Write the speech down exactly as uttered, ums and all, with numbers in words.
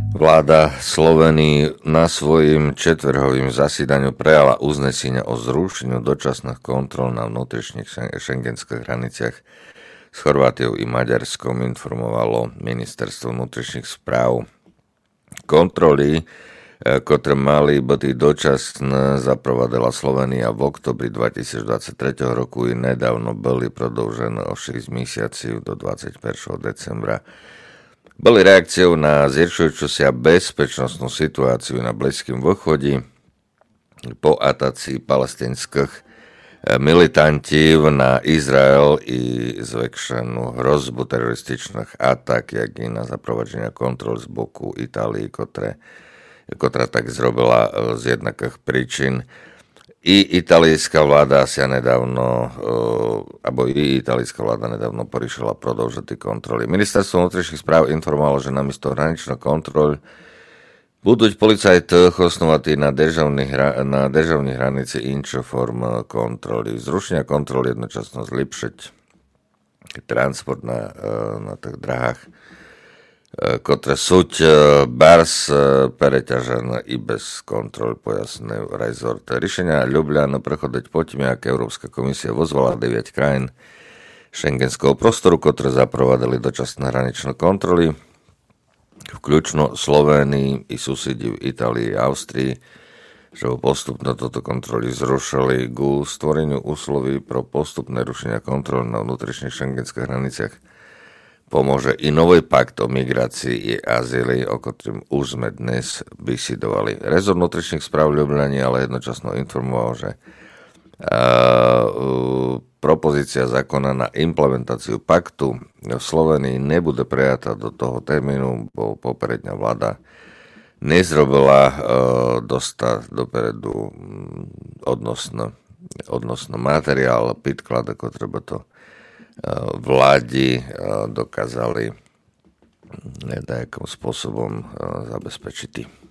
Vláda Slovenii na svojim četvrhovým zasídaniu prejala uznesenia o zrušeniu dočasných kontrol na vnútrišných šengenských hraniciach s Chorvátiou i Maďarskom, informovalo ministerstvo vnútrišných správ. Kontroly, ktoré mali byť dočasné, zaprowadila Slovenia v oktobri dvetisícdvadsaťtri roku i nedávno boli prodloužené o šesť mesiacov do dvadsiateho prvého decembra. Boli reakciou na zhoršujúcu sa bezpečnostnú situáciu na Blízkym východe po ataci palestinských militantov na Izrael i zväčšenú hrozbu terorističných atak, jak i na zaprovádzanie kontrol z boku Itálii, ktorá, ktorá tak zrobila z jednakých príčin. I italijská vláda sa nedávno, alebo i italijská vláda nedávno poriešila prodĺžiť kontroly. Ministerstvo vnútrišných správ informovalo, že namiesto hraničných kontrol budú policajti osnovatí na državných, na državných hranici inšo form kontroly. Zrušenia kontrol jednočasno zlepšiť transport na, na tých drahách, ktoré sú bars preťažené i bez kontrol, pojasné rezort. Riešenia Ljubljana prechodať po tým, ako Európska komisia vozvala deväť krajín šengenského prostoru, ktoré zaprovadili dočasné hraničné kontroly, vključno Slovenii i susedí v Itálii a Austrii, že postupno toto kontroly zrušili ku stvoreniu úsloví pro postupné rušenia kontrol na vnútrišných šengenských hraniciach. Pomôže i nový pakt o migrácii i azyli, o ktorým už sme dnes vysidovali. Rezort vnútričných správ Ljubljany ale jednočasno informoval, že uh, propozícia zákona na implementáciu paktu v Slovenii nebude prijatá do toho termínu, bo popredňa vláda nezrobila uh, dosta dopredu odnosno, odnosno materiál, pitklad, ako treba to vládi dokázali nejakým spôsobom zabezpečiť.